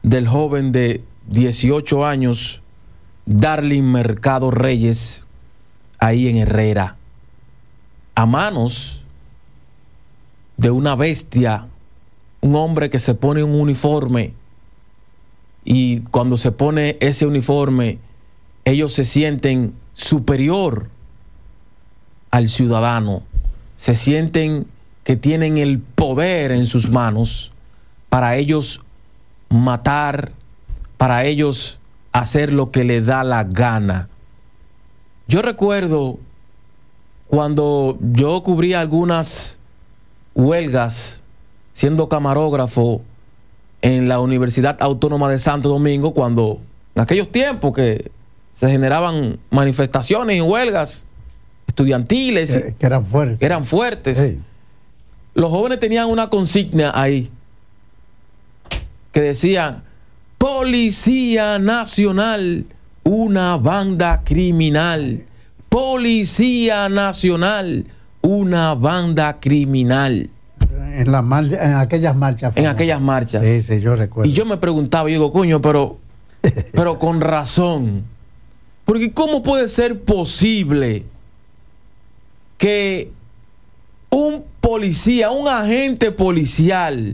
del joven de 18 años, Darling Mercado Reyes, ahí en Herrera, a manos de una bestia, un hombre que se pone un uniforme, y cuando se pone ese uniforme, ellos se sienten superior al ciudadano, se sienten que tienen el poder en sus manos para ellos matar, para ellos hacer lo que les da la gana. Yo recuerdo cuando yo cubría algunas huelgas siendo camarógrafo en la Universidad Autónoma de Santo Domingo, cuando en aquellos tiempos que se generaban manifestaciones y huelgas estudiantiles que eran fuertes. Hey. Los jóvenes tenían una consigna ahí que decía: Policía Nacional, una banda criminal. Policía Nacional, una banda criminal. En aquellas marchas. En aquellas marchas. Sí, yo recuerdo. Y yo me preguntaba, yo digo, coño, pero con razón. Porque ¿cómo puede ser posible que un policía, un agente policial,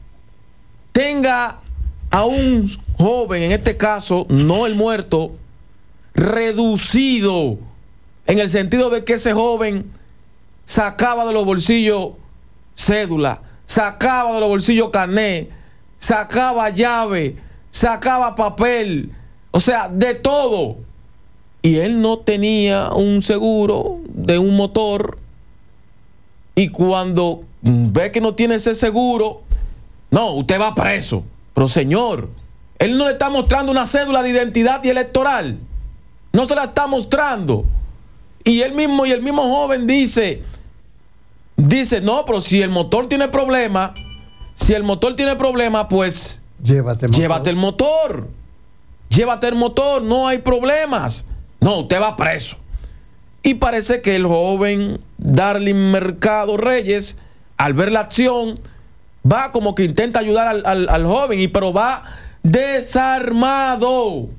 tenga a un joven, en este caso, no el muerto, reducido, en el sentido de que ese joven sacaba de los bolsillos cédula, sacaba de los bolsillos carnet, sacaba llave, sacaba papel, o sea, de todo, y él no tenía un seguro de un motor, y cuando ve que no tiene ese seguro, no, usted va preso. Pero señor, él no le está mostrando una cédula de identidad y electoral, no se la está mostrando, y el mismo joven dice, no, pero si el motor tiene problema, pues llévate el motor, no hay problemas, no, usted va preso. Y parece que el joven Darling Mercado Reyes, al ver la acción, va como que intenta ayudar al joven, pero va desarmado.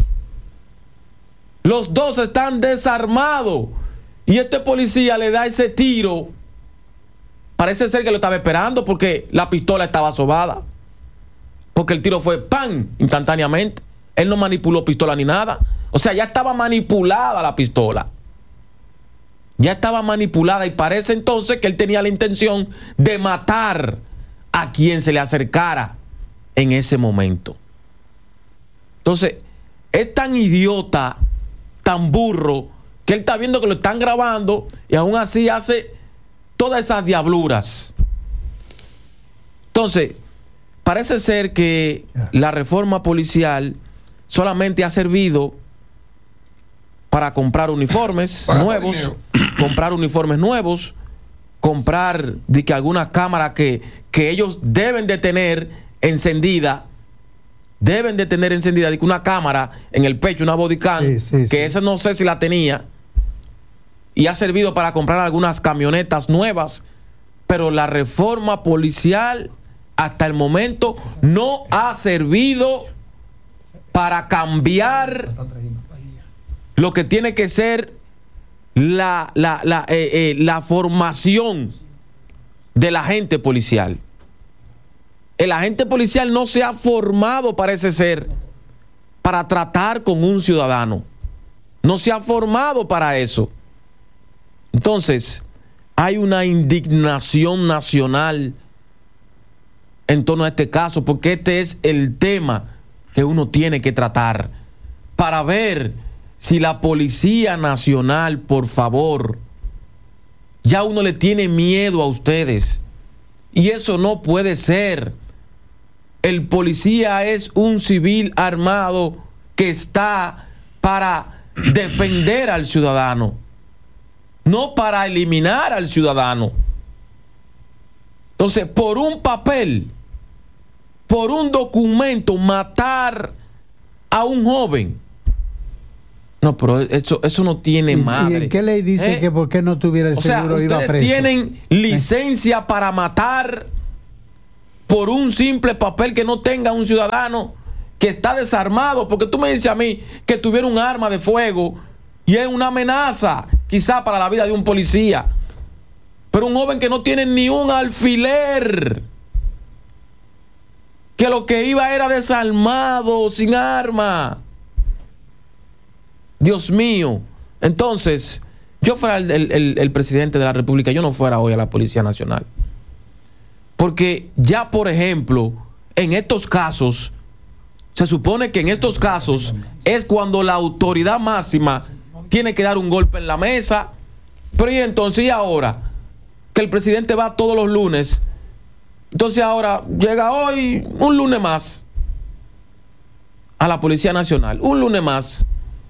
Los dos están desarmados. Y este policía le da ese tiro. Parece ser que lo estaba esperando porque la pistola estaba sobada. Porque el tiro fue ¡pam! Instantáneamente. Él no manipuló pistola ni nada. O sea, ya estaba manipulada la pistola. Ya estaba manipulada, y parece entonces que él tenía la intención de matar a quien se le acercara en ese momento. Entonces, es tan idiota, tan burro, que él está viendo que lo están grabando y aún así hace todas esas diabluras. Entonces, parece ser que la reforma policial solamente ha servido para comprar uniformes nuevos, comprar alguna cámara que ellos deben de tener encendida, de que una cámara en el pecho, una bodycam, que esa no sé si la tenía, y ha servido para comprar algunas camionetas nuevas, pero la reforma policial hasta el momento no ha servido para cambiar lo que tiene que ser la formación del agente policial. El agente policial no se ha formado, parece ser, para tratar con un ciudadano. No se ha formado para eso. Entonces, hay una indignación nacional en torno a este caso, porque este es el tema que uno tiene que tratar para ver si la Policía Nacional, por favor, ya uno le tiene miedo a ustedes, y eso no puede ser. El policía es un civil armado que está para defender al ciudadano, no para eliminar al ciudadano. Entonces, por un papel, por un documento, matar a un joven, no, pero eso no tiene madre. ¿Y en qué ley dice que por qué no tuviera el seguro iba preso? Ustedes tienen licencia para matar por un simple papel que no tenga un ciudadano. que está desarmado, porque tú me dices a mí que tuviera un arma de fuego y es una amenaza, quizá para la vida de un policía. Pero un joven que no tiene ni un alfiler, que lo que iba era desarmado, sin arma. Dios mío. Entonces, yo fuera el presidente de la República, yo no fuera hoy a la Policía Nacional. Porque ya, por ejemplo, en estos casos, se supone que en estos casos es cuando la autoridad máxima tiene que dar un golpe en la mesa. Pero y entonces, ¿y ahora? Que el presidente va todos los lunes. Entonces ahora llega hoy un lunes más a la Policía Nacional. Un lunes más.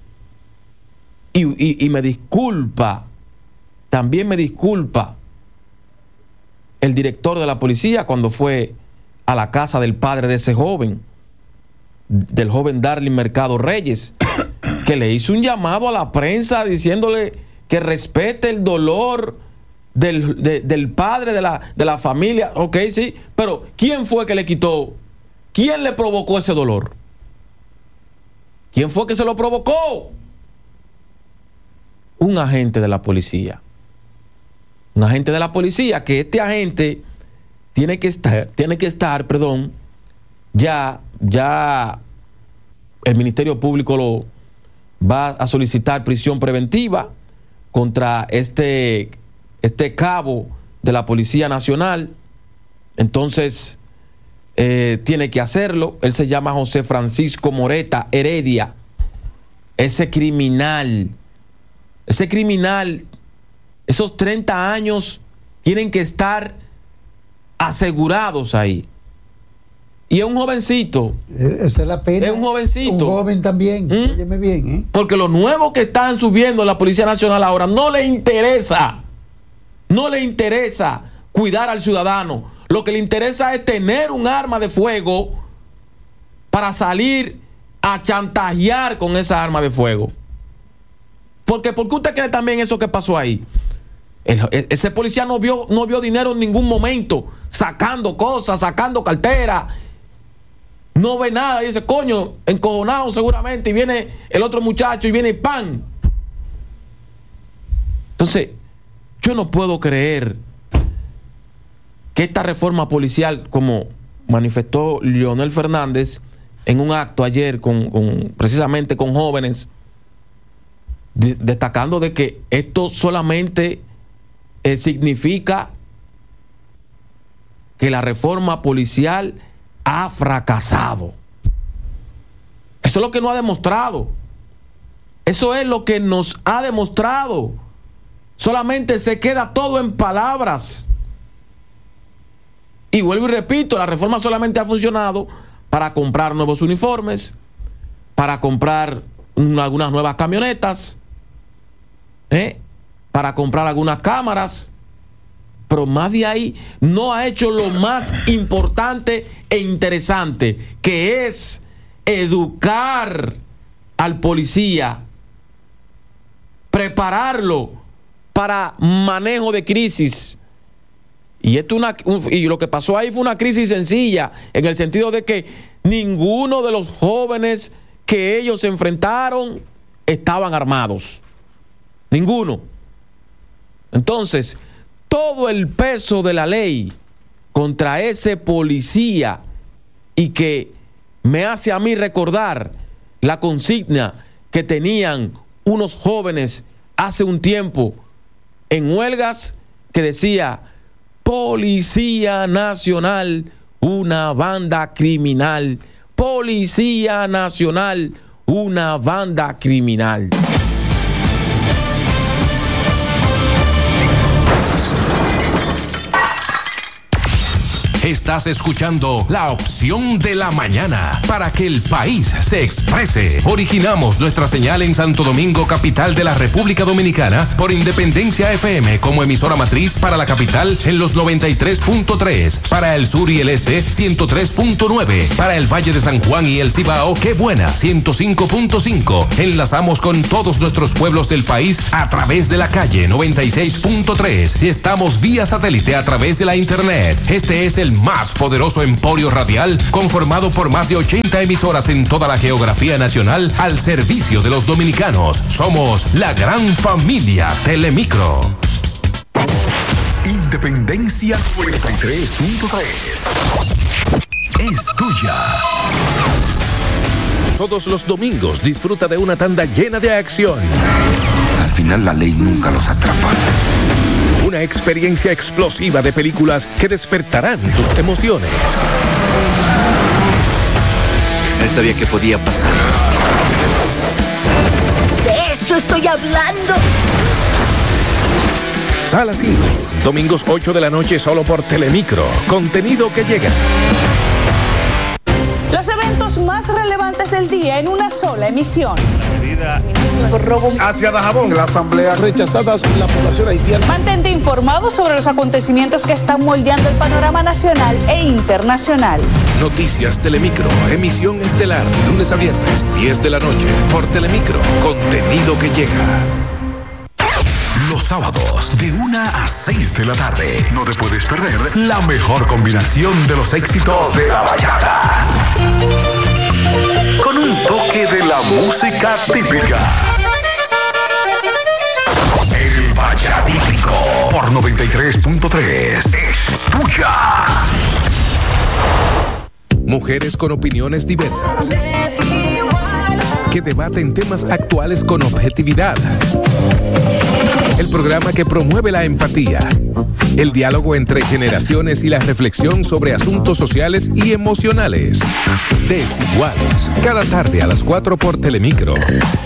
Y me disculpa. También me disculpa el director de la policía cuando fue a la casa del padre de ese joven, del joven Darling Mercado Reyes, que le hizo un llamado a la prensa diciéndole que respete el dolor del padre de la familia. Ok, sí, pero ¿quién fue que le quitó? ¿Quién le provocó ese dolor? ¿Quién fue que se lo provocó? Un agente de la policía. Un agente de la policía, que este agente tiene que estar, ya el Ministerio Público lo va a solicitar prisión preventiva contra este cabo de la Policía Nacional. Entonces tiene que hacerlo. Él se llama José Francisco Moreta Heredia. Ese criminal, esos 30 años tienen que estar asegurados ahí. Y es un jovencito. Esa es la pena. Es un jovencito. Un joven también. Óyeme bien, ¿eh? Porque los nuevos que están subiendo en la Policía Nacional ahora no le interesa. No le interesa cuidar al ciudadano. Lo que le interesa es tener un arma de fuego para salir a chantajear con esa arma de fuego. ¿Por qué usted cree también eso que pasó ahí? Ese policía no vio dinero en ningún momento, sacando cosas, sacando cartera. No ve nada y dice, coño, encojonado seguramente, y viene el otro muchacho y viene y ¡pam! Entonces, yo no puedo creer que esta reforma policial, como manifestó Leonel Fernández en un acto ayer precisamente con jóvenes, destacando de que esto solamente significa que la reforma policial ha fracasado. Eso es lo que nos ha demostrado. Eso es lo que nos ha demostrado. Solamente se queda todo en palabras. Y vuelvo y repito, la reforma solamente ha funcionado para comprar nuevos uniformes, para comprar algunas nuevas camionetas, para comprar algunas cámaras, pero más de ahí no ha hecho lo más importante e interesante, que es educar al policía, prepararlo para manejo de crisis. Y y lo que pasó ahí fue una crisis sencilla, en el sentido de que ninguno de los jóvenes que ellos se enfrentaron estaban armados. Ninguno. Entonces, todo el peso de la ley contra ese policía, y que me hace a mí recordar la consigna que tenían unos jóvenes hace un tiempo en huelgas, que decía: Policía Nacional, una banda criminal. Policía Nacional, una banda criminal. Estás escuchando La Opción de la Mañana, para que el país se exprese. Originamos nuestra señal en Santo Domingo, capital de la República Dominicana, por Independencia FM como emisora matriz para la capital en los 93.3, para el sur y el este 103.9, para el Valle de San Juan y el Cibao, Qué Buena 105.5. Enlazamos con todos nuestros pueblos del país a través de la calle 96.3. Estamos vía satélite a través de la internet. Este es el el más poderoso emporio radial conformado por más de 80 emisoras en toda la geografía nacional al servicio de los dominicanos. Somos la gran familia Telemicro. Independencia 93.3 es tuya. Todos los domingos disfruta de una tanda llena de acción. Al final la ley nunca los atrapa. Una experiencia explosiva de películas que despertarán tus emociones. Él sabía que podía pasar. ¡De eso estoy hablando! Sala 5, domingos 8 de la noche solo por Telemicro. Contenido que llega. Los eventos más relevantes del día en una sola emisión. Hacia Dajabón, la asamblea rechazadas la población haitiana. Mantente informado sobre los acontecimientos que están moldeando el panorama nacional e internacional. Noticias Telemicro, emisión estelar, lunes a viernes, 10 de la noche, por Telemicro. Contenido que llega. Los sábados, de 1 a 6 de la tarde. No te puedes perder la mejor combinación de los éxitos de la bachata. Con un toque de la música típica. El Bachatípico por 93.3 es tuya. Mujeres con opiniones diversas que debaten temas actuales con objetividad. El programa que promueve la empatía, el diálogo entre generaciones y la reflexión sobre asuntos sociales y emocionales. Desiguales, cada tarde a las 4 por Telemicro.